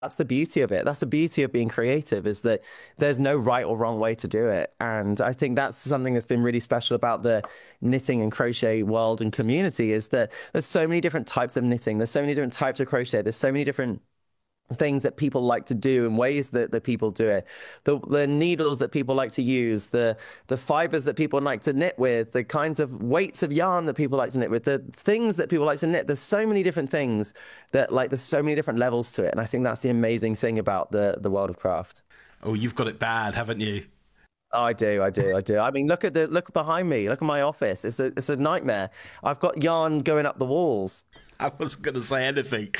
That's the beauty of it. That's the beauty of being creative, is that there's no right or wrong way to do it. And I think that's something that's been really special about the knitting and crochet world and community, is that there's so many different types of knitting. There's so many different types of crochet. There's so many different things that people like to do and ways that people do it, the needles that people like to use, the fibers that people like to knit with, the kinds of weights of yarn that people like to knit with, the things that people like to knit. There's so many different things that, like, there's so many different levels to it, and I think that's the amazing thing about the world of craft. Oh, you've got it bad, haven't you? Oh, I do. I mean, look behind me. Look at my office. It's a nightmare. I've got yarn going up the walls. I wasn't going to say anything.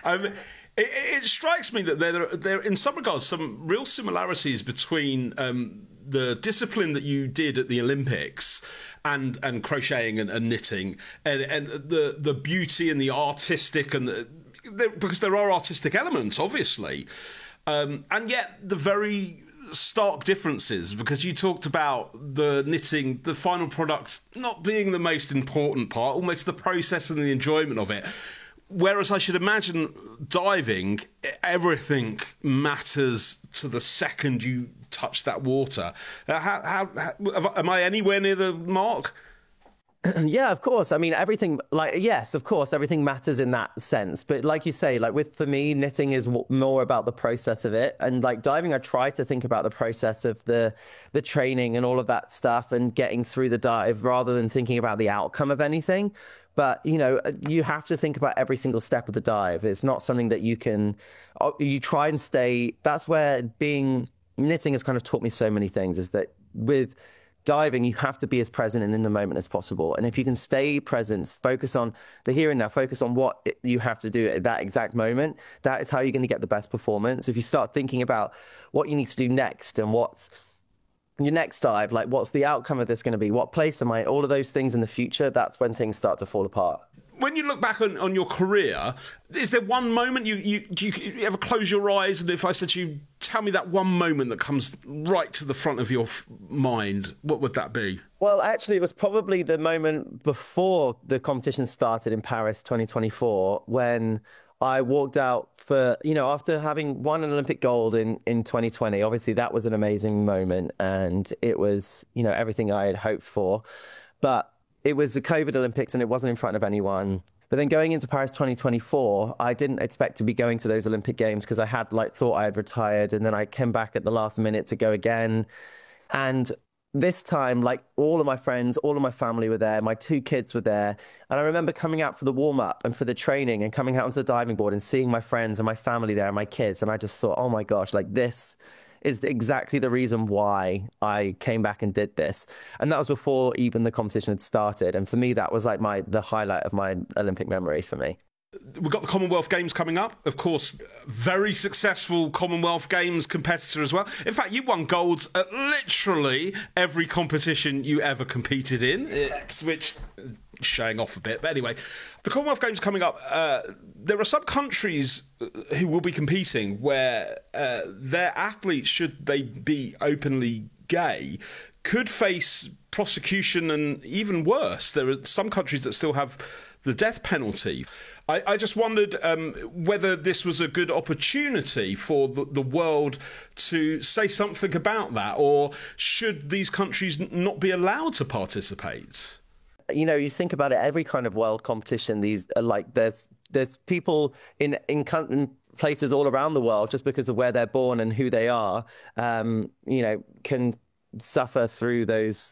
It strikes me that there, in some regards, some real similarities between the discipline that you did at the Olympics and crocheting and knitting, and the beauty and the artistic, because there are artistic elements, obviously, and yet the very stark differences, because you talked about the knitting, the final product not being the most important part, almost the process and the enjoyment of it. Whereas I should imagine diving, everything matters to the second you touch that water. Am I anywhere near the mark? Yeah, of course. I mean, everything, like, yes, of course, everything matters in that sense. But like you say, like, for me, knitting is more about the process of it. And like diving, I try to think about the process of the training and all of that stuff and getting through the dive, rather than thinking about the outcome of anything. But, you have to think about every single step of the dive. It's not something that you try and stay. That's where knitting has kind of taught me so many things, is that with diving, you have to be as present and in the moment as possible. And if you can stay present, focus on the here and now, focus on what you have to do at that exact moment, that is how you're going to get the best performance. If you start thinking about what you need to do next and what's your next dive, like, what's the outcome of this going to be? What place am I? All of those things in the future, that's when things start to fall apart. When you look back on your career, is there one moment do you ever close your eyes, and if I said to you, tell me that one moment that comes right to the front of your mind, what would that be? Well, actually, it was probably the moment before the competition started in Paris 2024, when I walked out after having won an Olympic gold in 2020. Obviously, that was an amazing moment, and it was, everything I had hoped for. But it was the COVID Olympics, and it wasn't in front of anyone. But then going into Paris 2024, I didn't expect to be going to those Olympic Games, because I had thought I had retired, and then I came back at the last minute to go again. And this time, all of my friends, all of my family were there. My two kids were there. And I remember coming out for the warm-up and for the training and coming out onto the diving board and seeing my friends and my family there and my kids. And I just thought, oh my gosh, this is exactly the reason why I came back and did this. And that was before even the competition had started. And for me, that was the highlight of my Olympic memory for me. We've got the Commonwealth Games coming up. Of course, very successful Commonwealth Games competitor as well. In fact, you won golds at literally every competition you ever competed in, which showing off a bit. But anyway, the Commonwealth Games coming up, there are some countries who will be competing where their athletes, should they be openly gay, could face prosecution and even worse. There are some countries that still have the death penalty. I just wondered whether this was a good opportunity for the world to say something about that, or should these countries not be allowed to participate? You think about it, every kind of world competition, these are there's people in places all around the world, just because of where they're born and who they are, can suffer through those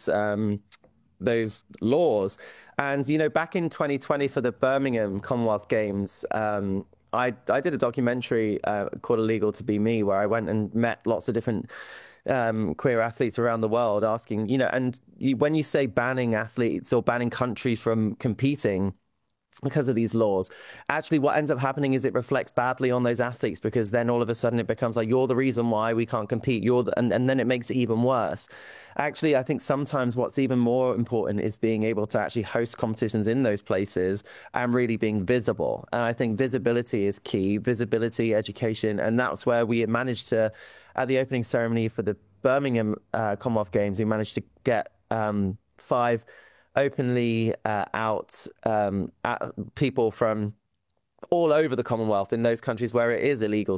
laws. And, back in 2020 for the Birmingham Commonwealth Games, I did a documentary called Illegal to Be Me, where I went and met lots of different queer athletes around the world, asking, when you say banning athletes or banning countries from competing because of these laws, actually what ends up happening is it reflects badly on those athletes, because then all of a sudden it becomes you're the reason why we can't compete. And then it makes it even worse. Actually, I think sometimes what's even more important is being able to actually host competitions in those places and really being visible. And I think visibility is key, visibility, education. And that's where we managed to, at the opening ceremony for the Birmingham Commonwealth Games, we managed to get 5 openly out people from all over the Commonwealth in those countries where it is illegal